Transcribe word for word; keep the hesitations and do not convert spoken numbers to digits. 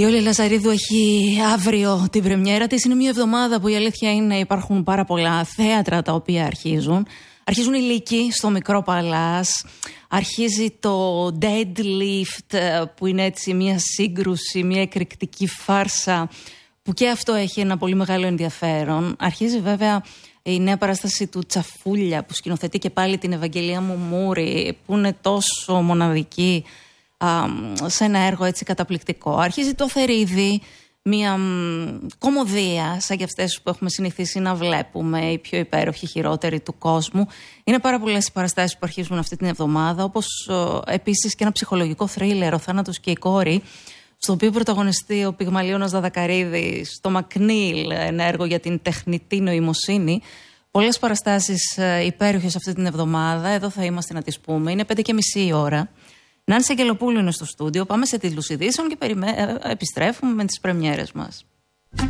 Η Όλη Λαζαρίδου έχει αύριο την πρεμιέρα της. Είναι μια εβδομάδα που η αλήθεια είναι υπάρχουν πάρα πολλά θέατρα τα οποία αρχίζουν. Αρχίζουν οι Λύκοι στο Μικρό Παλάς. Αρχίζει το Deadlift που είναι έτσι μια σύγκρουση, μια εκρηκτική φάρσα που και αυτό έχει ένα πολύ μεγάλο ενδιαφέρον. Αρχίζει βέβαια η νέα παράσταση του Τσαφούλια που σκηνοθετεί και πάλι την Ευαγγελία Μουμούρη, που είναι τόσο μοναδική α, σε ένα έργο έτσι καταπληκτικό. Αρχίζει το Θερίδι, μια μ, κωμωδία σαν και αυτές που έχουμε συνηθίσει να βλέπουμε, η πιο υπέροχη, χειρότερη του κόσμου. Είναι πάρα πολλές οι παραστάσεις που αρχίζουν αυτή την εβδομάδα, όπως ε, επίσης και ένα ψυχολογικό θρίλερ, Ο Θάνατος και η Κόρη, στο οποίο πρωταγωνιστεί ο Πυγμαλίωνας Δαδακαρίδης, το Μακνίλ, ένα έργο για την τεχνητή νοημοσύνη. Πολλές παραστάσεις ε, υπέροχες αυτή την εβδομάδα. Εδώ θα είμαστε να τις πούμε. Είναι πέντε και μισή η ώρα. Νάνση Αγγελοπούλου είναι στο στούντιο. Πάμε σε τίτλους ειδήσεων και περιμέ... επιστρέφουμε με τις πρεμιέρες μας.